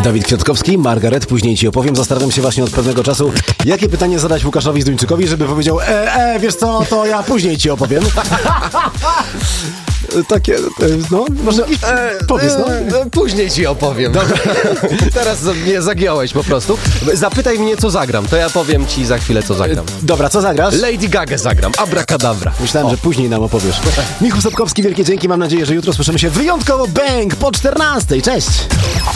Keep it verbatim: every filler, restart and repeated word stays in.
Dawid Kwiatkowski, Margaret, później ci opowiem. Zastanawiam się właśnie od pewnego czasu, jakie pytanie zadać Łukaszowi Zduńczykowi, żeby powiedział, e, e, wiesz co, to ja później ci opowiem. Takie, no, może e, powiedz, no. E, później ci opowiem. Dobra. Teraz mnie zagiąłeś po prostu. Zapytaj mnie, co zagram, to ja powiem ci za chwilę, co zagram. Dobra, co zagrasz? Lady Gaga zagram, abracadabra. Myślałem, o. że później nam opowiesz. Michał Sapkowski, wielkie dzięki, mam nadzieję, że jutro słyszymy się wyjątkowo bang po czternastej. Cześć!